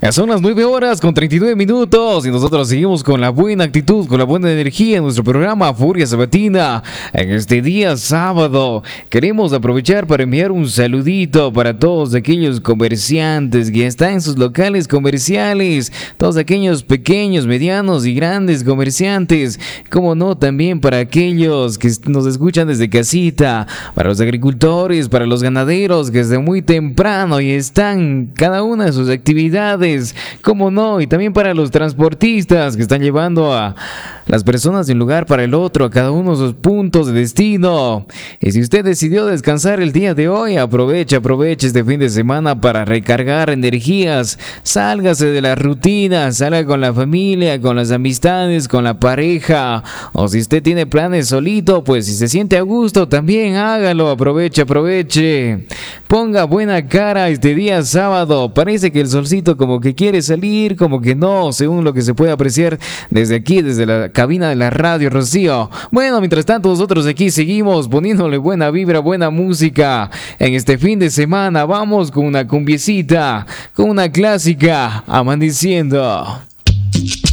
Ya son las 9 horas con 39 minutos y nosotros seguimos con la buena actitud, con la buena energía en nuestro programa Furia Sabatina. En este día sábado queremos aprovechar para enviar un saludito para todos aquellos comerciantes que están en sus locales comerciales, todos aquellos pequeños, medianos y grandes comerciantes, como no, también para aquellos que nos escuchan desde casita, para los agricultores, para los ganaderos que desde muy temprano y están cada una de sus actividades, como no, y también para los transportistas que están llevando a las personas de un lugar para el otro, a cada uno de sus puntos de destino. Y si usted decidió descansar el día de hoy, aproveche este fin de semana para recargar energías, sálgase de la rutina, salga con la familia, con las amistades, con la pareja, o si usted tiene planes solito, pues si se siente a gusto también hágalo, aproveche, ponga buena cara este día sábado. Parece que el solcito como que quiere salir, como que no, según lo que se puede apreciar desde aquí, desde la cabina de la radio, Rocío. Bueno, mientras tanto nosotros aquí seguimos poniéndole buena vibra, buena música en este fin de semana. Vamos con una cumbiecita, con una clásica, amaneciendo.